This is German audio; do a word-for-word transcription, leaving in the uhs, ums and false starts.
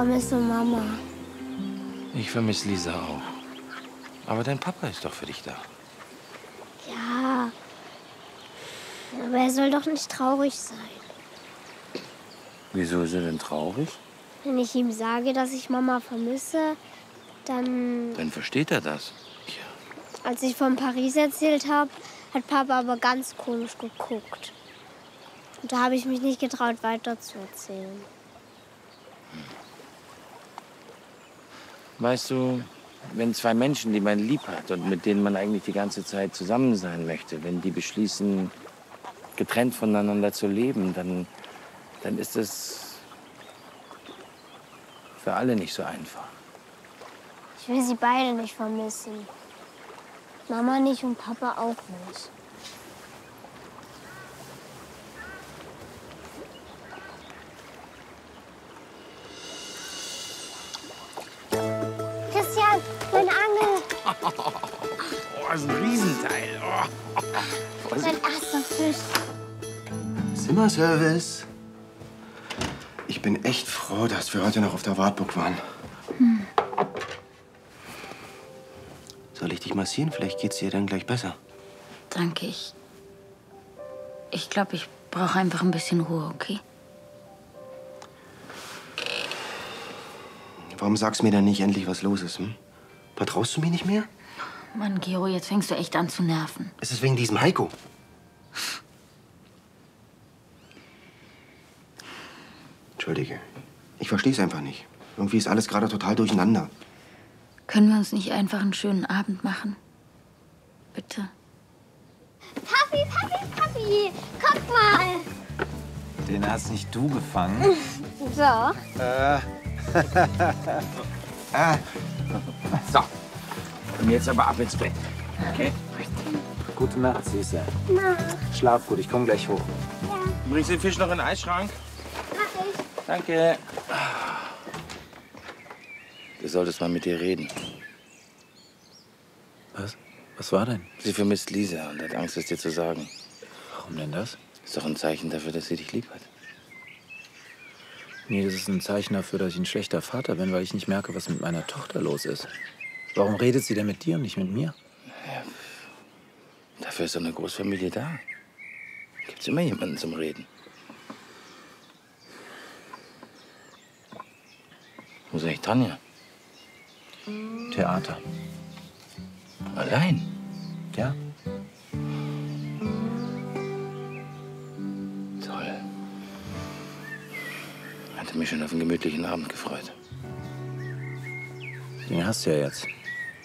vermisse Mama. Ich vermisse Lisa auch. Aber dein Papa ist doch für dich da. Ja. Aber er soll doch nicht traurig sein. Wieso ist er denn traurig? Wenn ich ihm sage, dass ich Mama vermisse, dann... Dann versteht er das. Ja. Als ich von Paris erzählt habe, hat Papa aber ganz komisch geguckt. Und da habe ich mich nicht getraut, weiter zu erzählen. Weißt du, wenn zwei Menschen, die man lieb hat und mit denen man eigentlich die ganze Zeit zusammen sein möchte, wenn die beschließen, getrennt voneinander zu leben, dann, dann ist es für alle nicht so einfach. Ich will sie beide nicht vermissen. Mama nicht und Papa auch nicht. Christian, meine Angel. Oh, das ist ein Riesenteil. Oh. Mein erster Fisch. Zimmerservice. Ich bin echt froh, dass wir heute noch auf der Wartburg waren. Hm. Soll ich dich massieren? Vielleicht geht's dir dann gleich besser. Danke, ich... Ich glaube, ich brauche einfach ein bisschen Ruhe, okay? Warum sagst du mir dann nicht endlich, was los ist? Hm? Vertraust du mir nicht mehr? Mann, Gero, jetzt fängst du echt an zu nerven. Es ist wegen diesem Heiko. Entschuldige. Ich verstehe es einfach nicht. Irgendwie ist alles gerade total durcheinander. Können wir uns nicht einfach einen schönen Abend machen? Bitte? Papi, Papi, Papi, guck mal. Den hast nicht du gefangen. So. Äh. ah. So. Und jetzt aber ab ins Bett. Okay? Gute Nacht, Süße. Nacht. Schlaf gut, ich komme gleich hoch. Ja. Bringst du den Fisch noch in den Eisschrank? Mach ich. Danke. Du solltest mal mit ihr reden. Was? Was war denn? Sie vermisst Lisa und hat Angst, es dir zu sagen. Warum denn das? Ist doch ein Zeichen dafür, dass sie dich lieb hat. Nee, das ist ein Zeichen dafür, dass ich ein schlechter Vater bin, weil ich nicht merke, was mit meiner Tochter los ist. Warum redet sie denn mit dir und nicht mit mir? Ja, dafür ist doch eine Großfamilie da. Gibt's immer jemanden zum Reden. Wo ist eigentlich Tanja? Theater. Allein? Ja. Toll. Hatte mich schon auf einen gemütlichen Abend gefreut. Den hast du ja jetzt.